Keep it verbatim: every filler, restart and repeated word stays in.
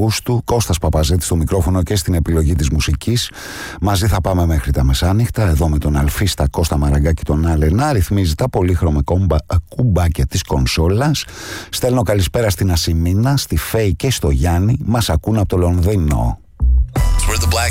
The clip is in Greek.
Αυγούστου, Κώστας Παπαζέτης στο μικρόφωνο και στην επιλογή της μουσικής. Μαζί θα πάμε μέχρι τα μεσάνυχτα, εδώ με τον Αλφίστα Κώστα Μαραγκάκη τον Άλε να ρυθμίζει τα πολύχρωμα κουμπάκια της κονσόλας. Στέλνω καλησπέρα στην Ασημίνα, στη Φέη και στο Γιάννη. Μας ακούν από το Λονδίνο. We're the Black